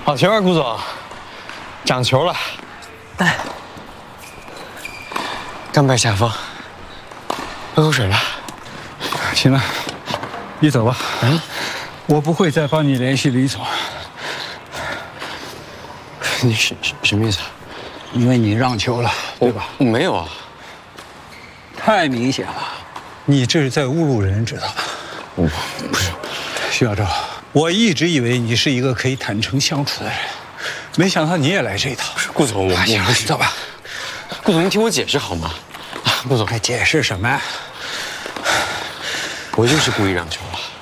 好球啊，顾总，长球了。 来， 甘拜下风。喝口水吧。 行了，你走吧。我不会再帮你联系李总。 你什么意思啊？ 因为你让球了，对吧？ 我没有啊。 太明显了，你这是在侮辱人，知道吧？ 我不是。 徐小周，我一直以为你是一个可以坦诚相处的人，没想到你也来这一套。 顾总，我不是，走吧。 顾总，您听我解释好吗？顾总， 还解释什么？ 我就是故意让球了。